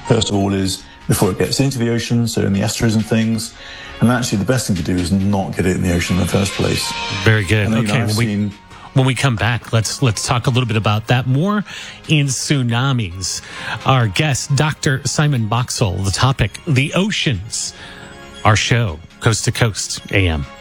first of all, is before it gets into the ocean, so in the estuaries and things. And actually, the best thing to do is not get it in the ocean in the first place. Very good. And then, Okay, when we come back, let's talk a little bit about that more in tsunamis. Our guest, Dr. Simon Boxall, the topic, the oceans. Our show, Coast to Coast AM.